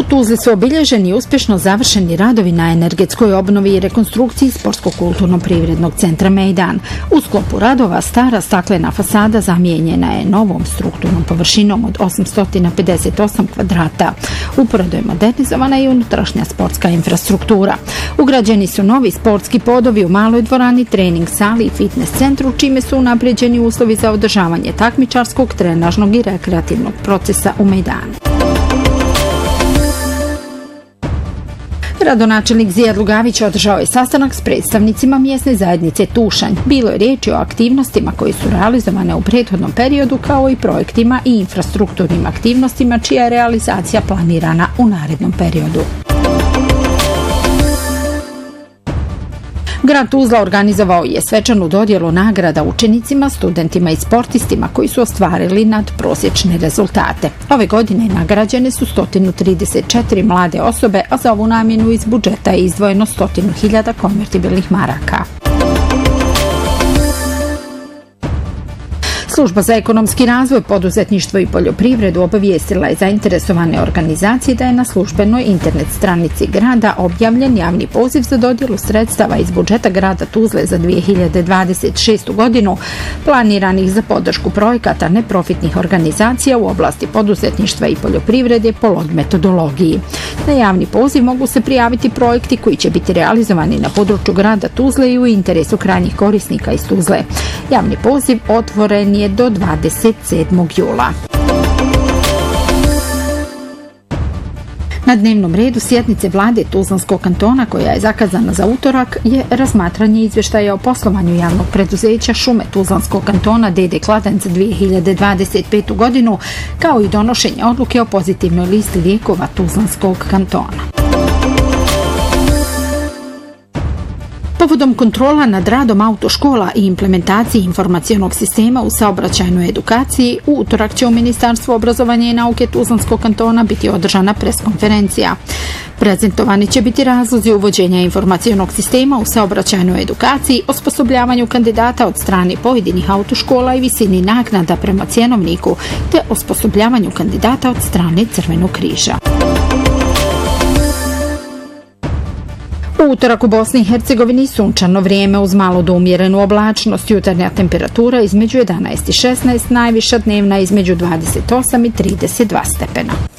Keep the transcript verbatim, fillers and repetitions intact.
Tuzli su obilježeni i uspješno završeni radovi na energetskoj obnovi i rekonstrukciji Sportsko-kulturno-privrednog centra Mejdan. U sklopu radova stara staklena fasada zamijenjena je novom strukturnom površinom od osamsto pedeset osam kvadrata. Uporedo je modernizovana i unutrašnja sportska infrastruktura. Ugrađeni su novi sportski podovi u maloj dvorani, trening sali i fitness centru, čime su unaprijeđeni uslovi za održavanje takmičarskog, trenažnog i rekreativnog procesa u Mejdanu. Gradonačelnik Zijad Lugavić održao je sastanak s predstavnicima mjesne zajednice Tušanj. Bilo je riječi o aktivnostima koje su realizovane u prethodnom periodu, kao i projektima i infrastrukturnim aktivnostima čija je realizacija planirana u narednom periodu. Grad Tuzla organizovao je svečanu dodjelu nagrada učenicima, studentima i sportistima koji su ostvarili nadprosječne rezultate. Ove godine nagrađene su sto trideset četiri mlade osobe, a za ovu namjenu iz budžeta je izdvojeno sto hiljada konvertibilnih maraka. Služba za ekonomski razvoj, poduzetništvo i poljoprivredu obavijestila je zainteresovane organizacije da je na službenoj internet stranici grada objavljen javni poziv za dodjelu sredstava iz budžeta grada Tuzle za dvije hiljade dvadeset šestu godinu, planiranih za podršku projekata neprofitnih organizacija u oblasti poduzetništva i poljoprivrede po log metodologiji. Na javni poziv mogu se prijaviti projekti koji će biti realizovani na području grada Tuzle i u interesu krajnjih korisnika iz Tuzle. Javni poziv otvoren je do dvadeset sedmog jula. Na dnevnom redu sjednice vlade Tuzlanskog kantona, koja je zakazana za utorak, je razmatranje izvještaja o poslovanju javnog preduzeća Šume Tuzlanskog kantona D D Kladanj za dvije hiljade dvadeset petu godinu, kao i donošenje odluke o pozitivnoj listi lijekova Tuzlanskog kantona. Povodom kontrola nad radom autoškola i implementaciji informacionog sistema u saobraćajnoj edukaciji, u utorak će u Ministarstvu obrazovanja i nauke Tuzlanskog kantona biti održana preskonferencija. Prezentovani će biti razlozi uvođenja informacionog sistema u saobraćajnoj edukaciji, osposobljavanju kandidata od strane pojedinih autoškola i visini naknada prema cjenovniku, te osposobljavanju kandidata od strane Crvenog križa. U utorak u Bosni i Hercegovini sunčano vrijeme uz malo do umjerenu oblačnost, jutarnja temperatura između jedanaest i šesnaest, najviša dnevna između dvadeset osam i trideset dva stepena.